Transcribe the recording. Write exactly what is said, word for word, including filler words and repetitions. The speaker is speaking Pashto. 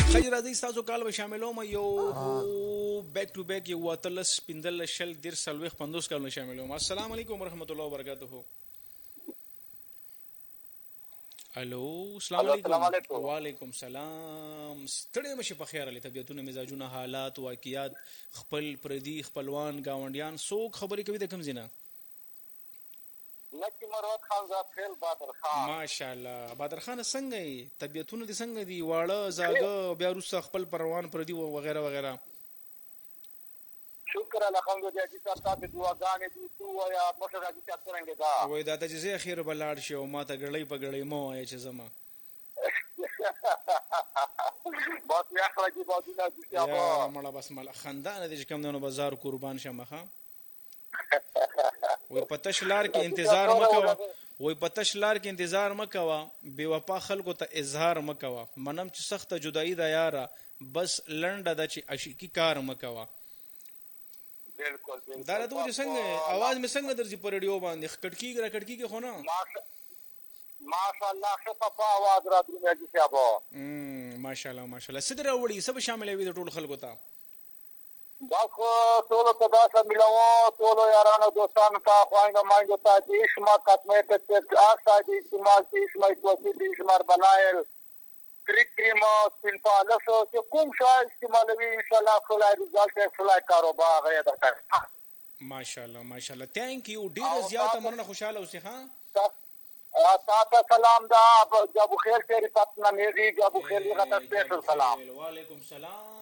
خیر راځي تاسو کال به شاملوم یو بیک ټو بیک یو وتلس پندل شل دیر سلويخ پندوس کال به شاملوم. السلام علیکم ورحمت الله وبرکاته. الو السلام علیکم. وعلیکم سلام. ستړي مشه په خیر علي طبيعتونه مزاجونه حالات واقعیات خپل پردي خپلوان گاونډیان سوق خبرې کوي د کوم زینا. لکه مروت خان زافل بادر خان ماشاءالله. بادر خان څنګه یې طبيعتونه دي څنګه دي واړه زاګه بیا روسه خپل پروان پردي وغیرہ وغیرہ. شکر الحمدلله چې تاسو ته دعاګانې دي تو یا مشه راځي تاسو څنګه دا وای دا ته چې اخیر بلاړ شي او ما ته غړې په غړې مو وای چې زما بس یا خرجي بادونه دي یا مړه بس مل خندانه دي چې کوم دنو بازار قربان شمه وای پتش لار کې انتظار مکوا وای پتش لار کې انتظار مکوا بے وفا خلکو ته اظهار مکوا منم چې سخت جدائی دا یارا بس لنډه د چې عشقی کار مکوا. بالکل بالکل دا راته چې څنګه आवाज مې څنګه درځي پر رادیو باندې کټکی را کټکی کې خو نه ماشاءالله خفه आवाज را دې مې چې ابو ام ماشاءالله ماشاءالله صدر وړي سب شامل وي ټول خلکو ته باخو ټول ته دا سملاو ټول یارانو دوستانو ته خوانه مانګو ته چې اسما کتمه ته اکثر دي استعمال چې اسما کوڅې دي اسمار بلایل کریک کریم سپینپالس چې کوم شای استعمالوي ان شاء الله خلای رزالټ خلای کاروبار غیا درته. ماشاءالله ماشاءالله ثانک یو ډیر زیاته مننه خوشاله اوسې ها تاسو سلام دا جابو خیر تیری پتنا میری جابو خیر غته سلام. وعلیکم سلام.